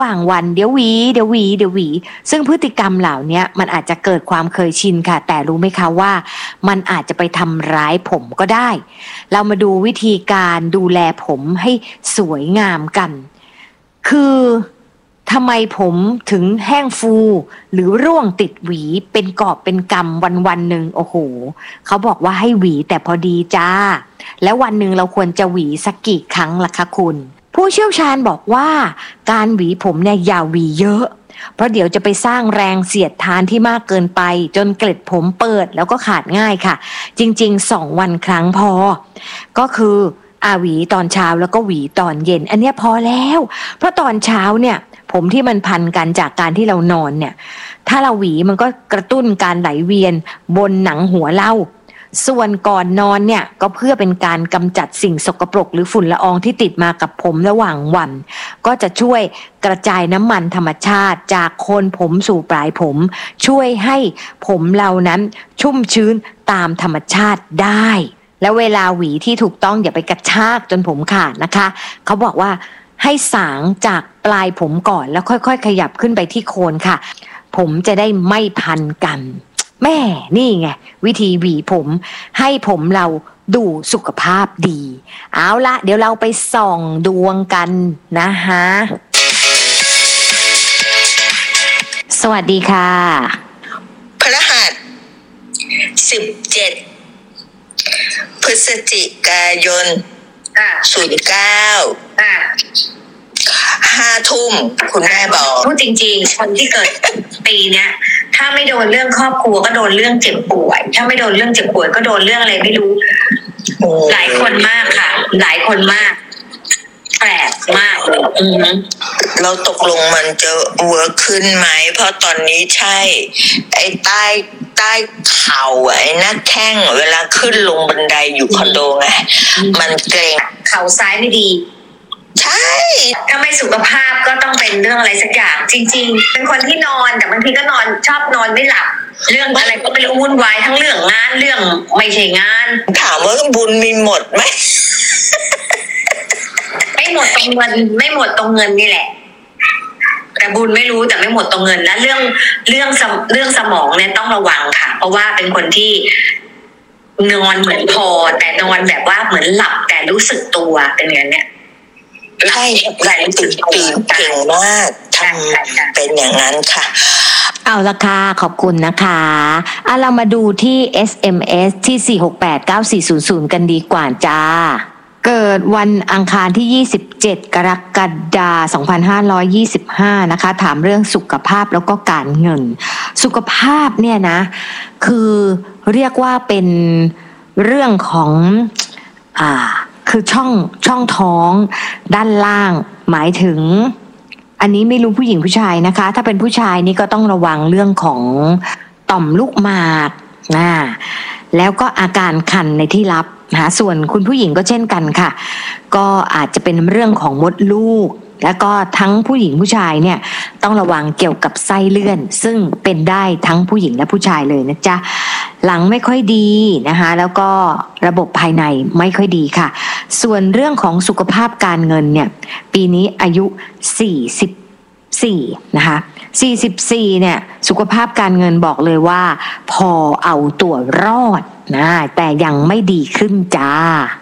ระหว่างวันเดี๋ยวหวีซึ่งพฤติกรรมเหล่านี้มันอาจจะเกิดความเคยชินค่ะแต่รู้ไหมคะว่ามันอาจจะไปทำร้ายผมก็ได้เรามาดูวิธีการดูแลผมให้สวยงามกันคือทำไมผมถึงแห้งฟูหรือร่วงติดหวีเป็นกอบเป็นกำวันหนึ่งโอ้โหเขาบอกว่าให้หวีแต่พอดีจ้าแล้ววันหนึ่งเราควรจะหวีสักกี่ครั้งล่ะคะคุณผู้เชี่ยวชาญบอกว่าการหวีผมเนี่ยอย่าหวีเยอะเพราะเดี๋ยวจะไปสร้างแรงเสียดทานที่มากเกินไปจนเกล็ดผมเปิดแล้วก็ขาดง่ายค่ะจริงๆ2 วันครั้งพอก็คือหวีตอนเช้าแล้วก็หวีตอนเย็นอันเนี้ยพอแล้วเพราะตอนเช้าเนี่ยผมที่มันพันกันจากการที่เรานอนเนี่ยถ้าเราหวีมันก็กระตุ้นการไหลเวียนบนหนังหัวเราส่วนก่อนนอนเนี่ยก็เพื่อเป็นการกำจัดสิ่งสกปรกหรือฝุ่นละอองที่ติดมากับผมระหว่างวันก็จะช่วยกระจายน้ำมันธรรมชาติจากโคนผมสู่ปลายผมช่วยให้ผมเรานั้นชุ่มชื้นตามธรรมชาติได้แล้วเวลาหวีที่ถูกต้องอย่าไปกระชากจนผมขาดนะคะเขาบอกว่าให้สางจากปลายผมก่อนแล้วค่อยๆขยับขึ้นไปที่โคนค่ะผมจะได้ไม่พันกันแม่นี่ไงวิธีหวีผมให้ผมเราดูสุขภาพดีเอาละเดี๋ยวเราไปส่องดวงกันนะฮะสวัสดีค่ะพฤหัส17พฤศจิกายน09 5 ทุ่มคุณแม่บอกพูดจริงๆคนที่เกิดปีเนี้ยถ้าไม่โดนเรื่องครอบครัวก็โดนเรื่องเจ็บป่วยถ้าไม่โดนเรื่องเจ็บป่วยก็โดนเรื่องอะไรไม่รู้หลายคนมากค่ะหลายคนมากแปลกมากเลยเราตกลงมันจะเวิร์คขึ้นไหมเพราะตอนนี้ใช่ไอ้ใต้เข่าไอ้หน้าแข้งเวลาขึ้นลงบันไดอยู่คอนโดไงมันเกร็งเข่าซ้ายไม่ดีใช่ถ้าไม่สุขภาพก็ต้องเป็นเรื่องอะไรสักอย่างจริงๆเป็นคนที่นอนแต่บางทีก็ชอบนอนไม่หลับเรื่องอะไรก็ไม่รู้วุ่นวายทั้งเรื่องงานเรื่องไม่ใช่งานถามว่าบุญมีหมดไหมไม่หมดตรงเงินไม่หมดตรงเงินนี่แหละแต่บุญไม่รู้แต่ไม่หมดตรงเงินและเรื่องสมองเนี่ยต้องระวังค่ะเพราะว่าเป็นคนที่นอนเหมือนพอแต่นอนแบบว่าเหมือนหลับแต่รู้สึกตัวเป็นอย่างเนี้ยใช่ตื่นเก่งมากทำเป็นอย่างนั้นค่ะเอาละค่ะขอบคุณนะคะเรามาดูที่ SMS ที่4689400กันดีกว่าจ้าเกิดวันอังคารที่27กรกฎาคม2525นะคะถามเรื่องสุขภาพแล้วก็การเงินสุขภาพเนี่ยนะคือเรียกว่าเป็นเรื่องของคือช่องท้องด้านล่างหมายถึงอันนี้ไม่รู้ผู้หญิงผู้ชายนะคะถ้าเป็นผู้ชายนี่ก็ต้องระวังเรื่องของต่อมลูกหมากแล้วก็อาการคันในที่รับนะส่วนคุณผู้หญิงก็เช่นกันค่ะก็อาจจะเป็นเรื่องของมดลูกแล้วก็ทั้งผู้หญิงผู้ชายเนี่ยต้องระวังเกี่ยวกับไส้เลื่อนซึ่งเป็นได้ทั้งผู้หญิงและผู้ชายเลยนะจ๊ะหลังไม่ค่อยดีนะคะแล้วก็ระบบภายในไม่ค่อยดีค่ะส่วนเรื่องของสุขภาพการเงินเนี่ยปีนี้อายุ44นะคะ44เนี่ยสุขภาพการเงินบอกเลยว่าพอเอาตัวรอดนะแต่ยังไม่ดีขึ้นจ้า